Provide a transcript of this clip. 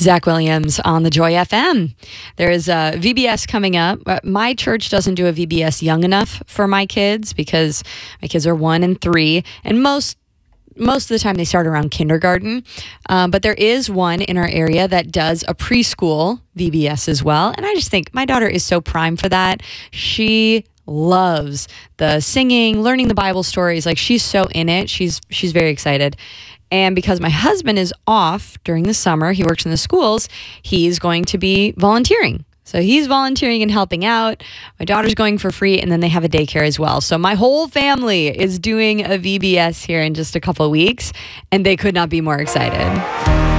Zach Williams on the Joy FM. There is a VBS coming up. My church doesn't do a VBS young enough for my kids because my kids are 1 and 3, and most of the time they start around kindergarten. But there is one in our area that does a preschool VBS as well. And I just think my daughter is so prime for that. She loves the singing, learning the Bible stories. Like, she's so in it. She's very excited. And because my husband is off during the summer, he works in the schools, he's going to be volunteering. So he's volunteering and helping out. My daughter's going for free, and then they have a daycare as well. So my whole family is doing a VBS here in just a couple of weeks, and they could not be more excited.